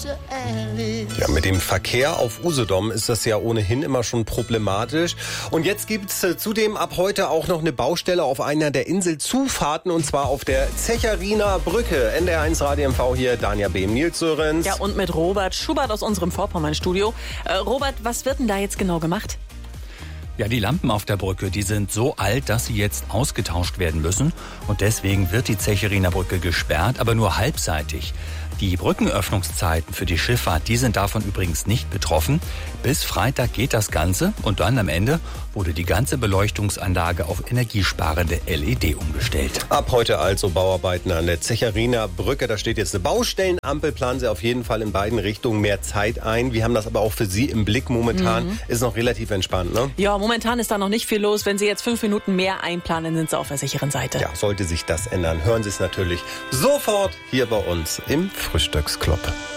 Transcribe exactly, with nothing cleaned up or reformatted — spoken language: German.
Ja, mit dem Verkehr auf Usedom ist das ja ohnehin immer schon problematisch. Und jetzt gibt's äh, zudem ab heute auch noch eine Baustelle auf einer der Inselzufahrten, und zwar auf der Zechariner Brücke. N D R eins Radio M V hier, Danja Behm, Nils Sörenz. Ja, und mit Robert Schubert aus unserem Vorpommern-Studio. Äh, Robert, was wird denn da jetzt genau gemacht? Ja, die Lampen auf der Brücke, die sind so alt, dass sie jetzt ausgetauscht werden müssen. Und deswegen wird die Zechariner Brücke gesperrt, aber nur halbseitig. Die Brückenöffnungszeiten für die Schifffahrt, die sind davon übrigens nicht betroffen. Bis Freitag geht das Ganze und dann am Ende wurde die ganze Beleuchtungsanlage auf energiesparende L E D umgestellt. Ab heute also Bauarbeiten an der Zechariner Brücke. Da steht jetzt eine Baustellenampel. Planen Sie auf jeden Fall in beiden Richtungen mehr Zeit ein. Wir haben das aber auch für Sie im Blick momentan. Mhm. Ist noch relativ entspannt, ne? Ja, momentan ist da noch nicht viel los. Wenn Sie jetzt fünf Minuten mehr einplanen, sind Sie auf der sicheren Seite. Ja, sollte sich das ändern, hören Sie es natürlich sofort hier bei uns im Frühstücksclub.